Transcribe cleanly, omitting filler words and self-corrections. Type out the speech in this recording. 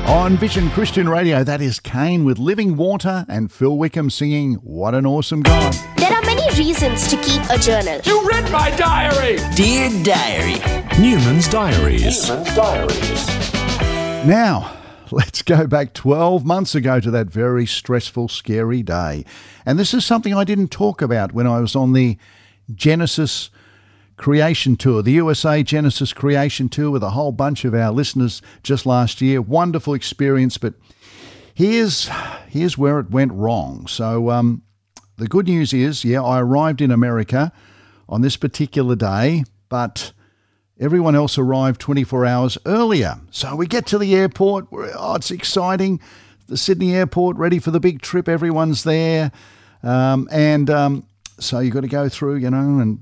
On Vision Christian Radio, that is Kane with Living Water and Phil Wickham singing What an Awesome God. There are many reasons to keep a journal. You read my diary! Dear Diary. Newman's Diaries. Now, let's go back 12 months ago to that very stressful, scary day. And this is something I didn't talk about when I was on the Genesis Creation Tour, the USA Genesis Creation Tour with a whole bunch of our listeners just last year. Wonderful experience, but here's where it went wrong. So the good news is, I arrived in America on this particular day, but everyone else arrived 24 hours earlier. So we get to the airport. It's exciting. The Sydney airport, ready for the big trip. Everyone's there. So you've got to go through, and